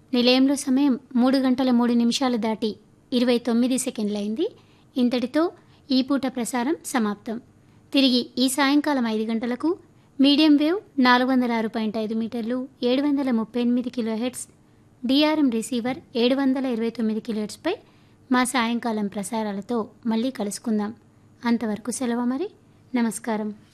నిలయంలో సమయం 3 గంటల 3 నిమిషాలు దాటి 29 సెకండ్లయింది. ఇంతటితో ఈ పూట ప్రసారం సమాప్తం. తిరిగి ఈ సాయంకాలం 5 గంటలకు మీడియం వేవ్ 406.5 మీటర్లు 738 కిలోహెర్ట్జ్ డిఆర్ఎం రిసీవర్ 729 కిలోహెర్ట్జ్పై మా సాయంకాలం ప్రసారాలతో మళ్ళీ కలుసుకుందాం. అంతవరకు సెలవు మరి. నమస్కారం.